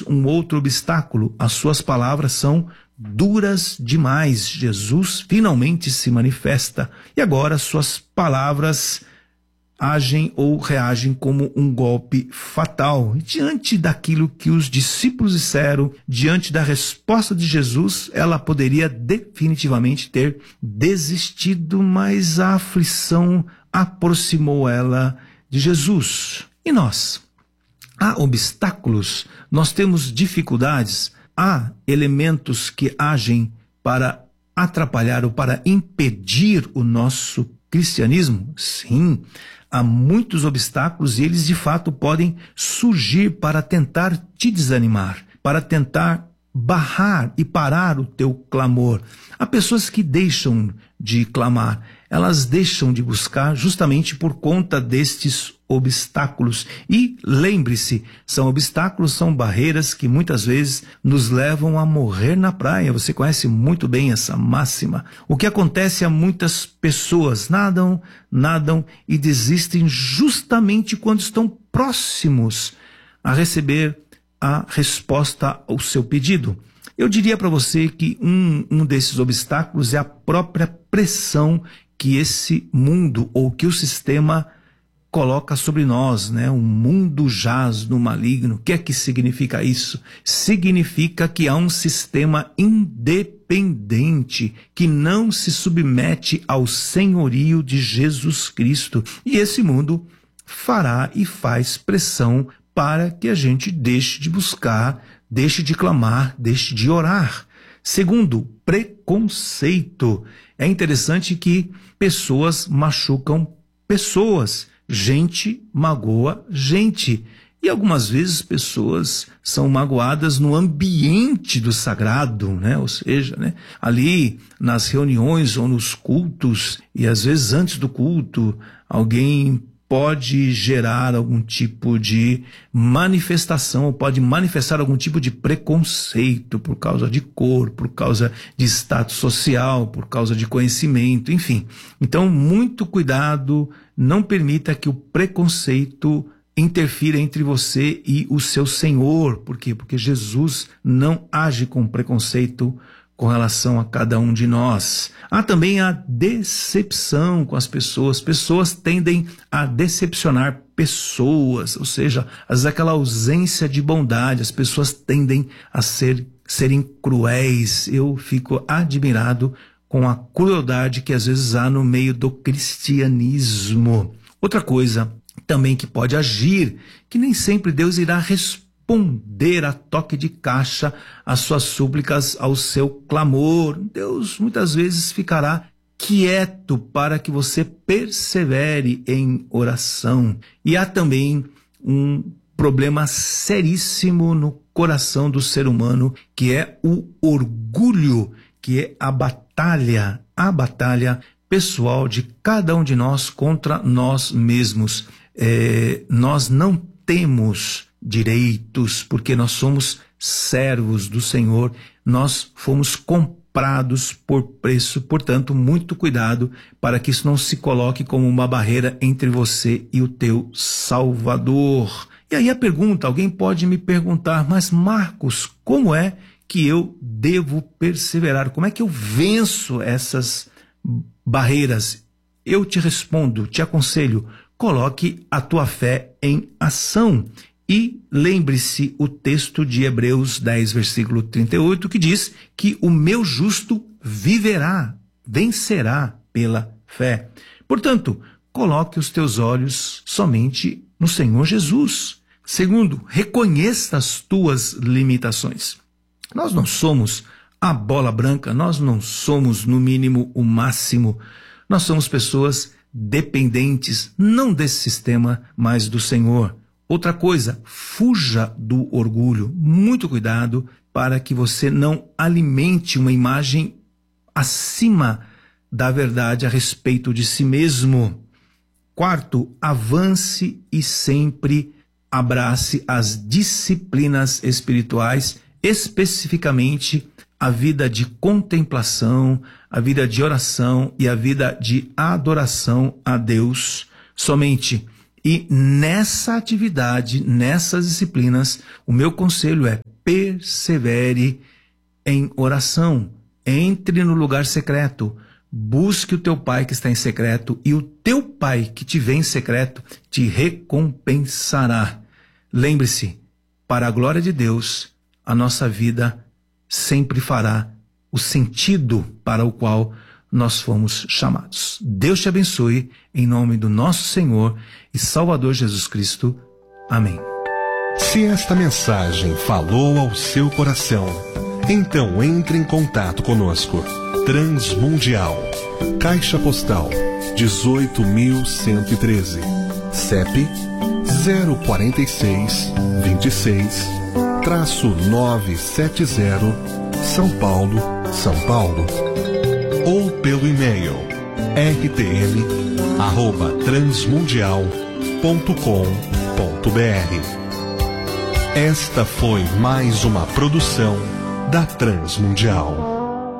um outro obstáculo. As suas palavras são duras demais. Jesus finalmente se manifesta e agora suas palavras agem ou reagem como um golpe fatal. Diante daquilo que os discípulos disseram, diante da resposta de Jesus, ela poderia definitivamente ter desistido, mas a aflição aproximou ela de Jesus. E nós? Há obstáculos, nós temos dificuldades, há elementos que agem para atrapalhar ou para impedir o nosso cristianismo? Sim, há muitos obstáculos e eles de fato podem surgir para tentar te desanimar, para tentar barrar e parar o teu clamor. Há pessoas que deixam de clamar, elas deixam de buscar justamente por conta destes obstáculos. E lembre-se, são obstáculos, são barreiras que muitas vezes nos levam a morrer na praia. Você conhece muito bem essa máxima. O que acontece a muitas pessoas? Nadam e desistem justamente quando estão próximos a receber a resposta ao seu pedido. Eu diria para você que um desses obstáculos é a própria pressão que esse mundo ou que o sistema coloca sobre nós, né? O mundo jaz no maligno. O que é que significa isso? Significa que há um sistema independente que não se submete ao senhorio de Jesus Cristo. E esse mundo fará e faz pressão para que a gente deixe de buscar, deixe de clamar, deixe de orar. Segundo, preconceito. É interessante que pessoas machucam pessoas, gente magoa gente. E algumas vezes pessoas são magoadas no ambiente do sagrado, né? Ou seja, né? Ali nas reuniões ou nos cultos, e às vezes antes do culto, alguém pode gerar algum tipo de manifestação, ou pode manifestar algum tipo de preconceito por causa de cor, por causa de status social, por causa de conhecimento, enfim. Então, muito cuidado, não permita que o preconceito interfira entre você e o seu Senhor. Por quê? Porque Jesus não age com preconceito com relação a cada um de nós. Há também a decepção com as pessoas. Pessoas tendem a decepcionar pessoas, ou seja, às vezes aquela ausência de bondade, as pessoas tendem a serem cruéis. Eu fico admirado com a crueldade que às vezes há no meio do cristianismo. Outra coisa também que pode agir, que nem sempre Deus irá responder a toque de caixa as suas súplicas, ao seu clamor. Deus muitas vezes ficará quieto para que você persevere em oração. E há também um problema seríssimo no coração do ser humano, que é o orgulho, que é a batalha pessoal de cada um de nós contra nós mesmos. Nós não temos direitos, porque nós somos servos do Senhor, nós fomos comprados por preço, portanto, muito cuidado para que isso não se coloque como uma barreira entre você e o teu Salvador. E aí a pergunta, alguém pode me perguntar, mas Marcos, como é que eu devo perseverar? Como é que eu venço essas barreiras? Eu te respondo, te aconselho, coloque a tua fé em ação. E lembre-se o texto de Hebreus 10, versículo 38, que diz que o meu justo viverá, vencerá pela fé. Portanto, coloque os teus olhos somente no Senhor Jesus. Segundo, reconheça as tuas limitações. Nós não somos a bola branca, nós não somos, no mínimo, o máximo. Nós somos pessoas dependentes, não desse sistema, mas do Senhor. Outra coisa, fuja do orgulho. Muito cuidado para que você não alimente uma imagem acima da verdade a respeito de si mesmo. Quarto, avance e sempre abrace as disciplinas espirituais, especificamente a vida de contemplação, a vida de oração e a vida de adoração a Deus somente. E nessa atividade, nessas disciplinas, o meu conselho é persevere em oração. Entre no lugar secreto, busque o teu Pai que está em secreto, e o teu Pai que te vê em secreto te recompensará. Lembre-se, para a glória de Deus, a nossa vida sempre fará o sentido para o qual nós fomos chamados. Deus te abençoe, em nome do nosso Senhor e Salvador Jesus Cristo. Amém. Se esta mensagem falou ao seu coração, então entre em contato conosco. Transmundial, Caixa Postal 18.113, CEP 04626-970, São Paulo, São Paulo. Ou pelo e-mail rtm@transmundial.com.br. Esta foi mais uma produção da Transmundial.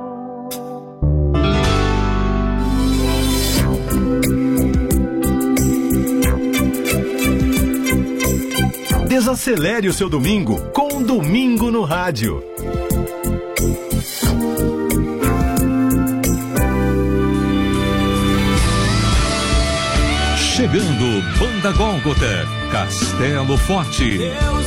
Desacelere o seu domingo com Domingo no Rádio. Chegando, Banda Gólgota, Castelo Forte.